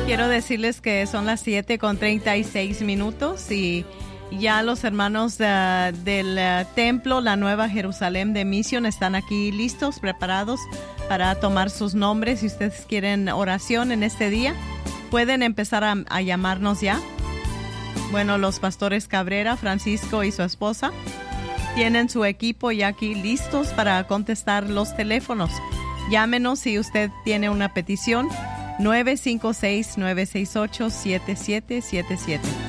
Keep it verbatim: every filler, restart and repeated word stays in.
Quiero decirles que son las siete con treinta y seis minutos y ya los hermanos uh, del uh, templo, la Nueva Jerusalén de Misión, están aquí listos, preparados para tomar sus nombres. Si ustedes quieren oración en este día, pueden empezar a, a llamarnos ya. Bueno, los pastores Cabrera, Francisco y su esposa tienen su equipo ya aquí listos para contestar los teléfonos. Llámenos si usted tiene una petición. nueve cinco seis, nueve seis ocho, siete siete siete siete.